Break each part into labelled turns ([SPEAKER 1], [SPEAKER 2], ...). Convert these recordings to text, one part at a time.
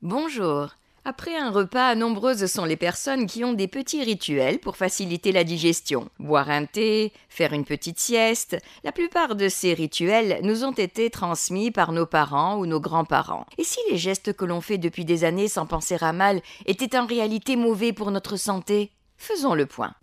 [SPEAKER 1] Bonjour. Après un repas, nombreuses sont les personnes qui ont des petits rituels pour faciliter la digestion. Boire un thé, faire une petite sieste, la plupart de ces rituels nous ont été transmis par nos parents ou nos grands-parents. Et si les gestes que l'on fait depuis des années sans penser à mal étaient en réalité mauvais pour notre santé? Faisons le point.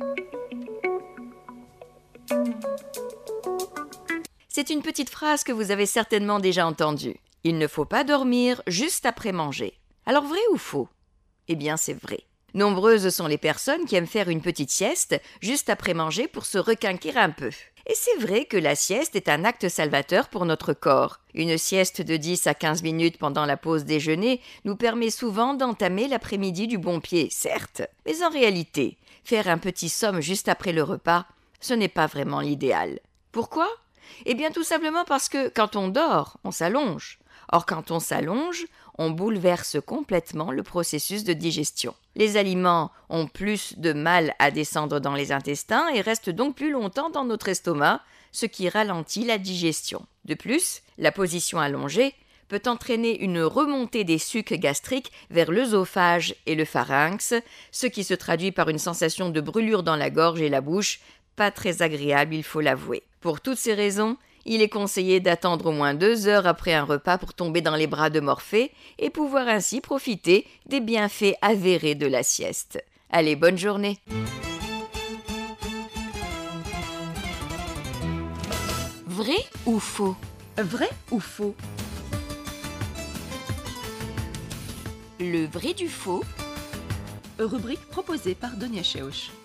[SPEAKER 1] C'est une petite phrase que vous avez certainement déjà entendue. Il ne faut pas dormir juste après manger. Alors vrai ou faux? Eh bien c'est vrai. Nombreuses sont les personnes qui aiment faire une petite sieste juste après manger pour se requinquer un peu. Et c'est vrai que la sieste est un acte salvateur pour notre corps. Une sieste de 10 à 15 minutes pendant la pause déjeuner nous permet souvent d'entamer l'après-midi du bon pied, certes. Mais en réalité, faire un petit somme juste après le repas, ce n'est pas vraiment l'idéal. Pourquoi? Eh bien tout simplement parce que quand on dort, on s'allonge. Or quand on s'allonge, on bouleverse complètement le processus de digestion. Les aliments ont plus de mal à descendre dans les intestins et restent donc plus longtemps dans notre estomac, ce qui ralentit la digestion. De plus, la position allongée peut entraîner une remontée des sucs gastriques vers l'œsophage et le pharynx, ce qui se traduit par une sensation de brûlure dans la gorge et la bouche, pas très agréable, il faut l'avouer. Pour toutes ces raisons, il est conseillé d'attendre au moins 2 heures après un repas pour tomber dans les bras de Morphée et pouvoir ainsi profiter des bienfaits avérés de la sieste. Allez, bonne journée! Vrai ou faux?
[SPEAKER 2] Vrai ou faux?
[SPEAKER 1] Le vrai du faux.
[SPEAKER 2] Rubrique proposée par Donia Sheosh.